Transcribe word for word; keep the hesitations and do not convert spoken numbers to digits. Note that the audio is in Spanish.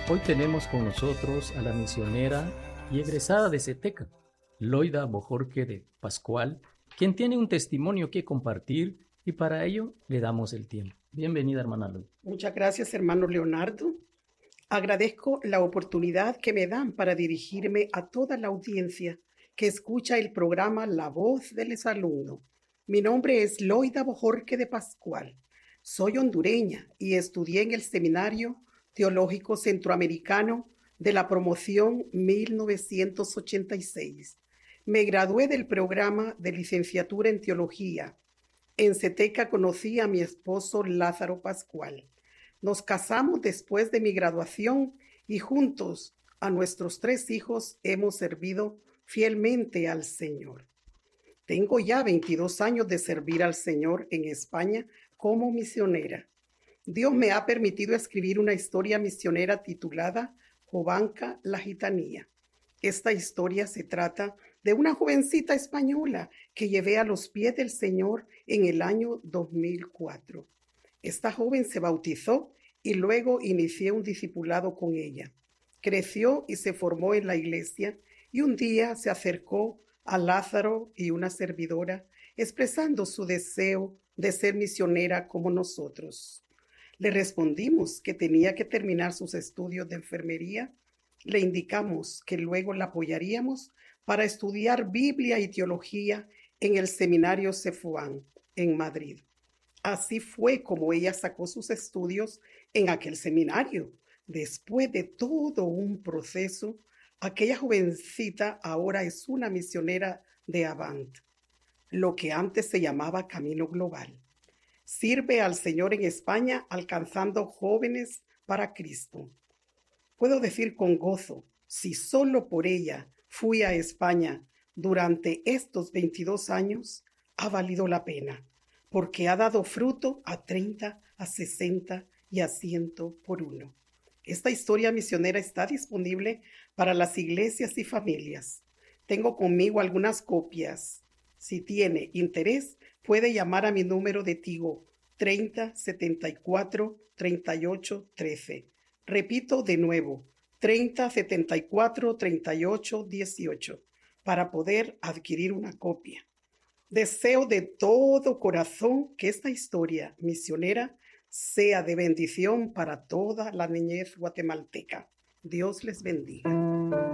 Hoy tenemos con nosotros a la misionera y egresada de CETECA, Loida Bojorque de Pascual, quien tiene un testimonio que compartir y para ello le damos el tiempo. Bienvenida, hermana Loida. Muchas gracias, hermano Leonardo. Agradezco la oportunidad que me dan para dirigirme a toda la audiencia que escucha el programa La Voz del Exalumno. Mi nombre es Loida Bojorque de Pascual. Soy hondureña y estudié en el Seminario Teológico Centroamericano de la promoción mil novecientos ochenta y seis. Me gradué del programa de licenciatura en teología. En CETECA conocí a mi esposo Lázaro Pascual. Nos casamos después de mi graduación y juntos a nuestros tres hijos hemos servido fielmente al Señor. Tengo ya veintidós años de servir al Señor en España como misionera. Dios me ha permitido escribir una historia misionera titulada Jovanka la Gitanía. Esta historia se trata de una jovencita española que llevé a los pies del Señor en el año dos mil cuatro. Esta joven se bautizó y luego inicié un discipulado con ella. Creció y se formó en la iglesia y un día se acercó a Lázaro y una servidora expresando su deseo de ser misionera como nosotros. Le respondimos que tenía que terminar sus estudios de enfermería. Le indicamos que luego la apoyaríamos para estudiar Biblia y teología en el Seminario Cefuán, en Madrid. Así fue como ella sacó sus estudios en aquel seminario. Después de todo un proceso, aquella jovencita ahora es una misionera de Avant, lo que antes se llamaba Camino Global. Sirve al Señor en España alcanzando jóvenes para Cristo. Puedo decir con gozo, si solo por ella fui a España durante estos veintidós años, ha valido la pena, porque ha dado fruto a treinta, a sesenta y a cien por uno. Esta historia misionera está disponible para las iglesias y familias. Tengo conmigo algunas copias. Si tiene interés, puede llamar a mi número de Tigo treinta, setenta y cuatro, treinta y ocho, trece. Repito de nuevo, treinta, setenta y cuatro, treinta y ocho, dieciocho, para poder adquirir una copia. Deseo de todo corazón que esta historia misionera sea de bendición para toda la niñez guatemalteca. Dios les bendiga.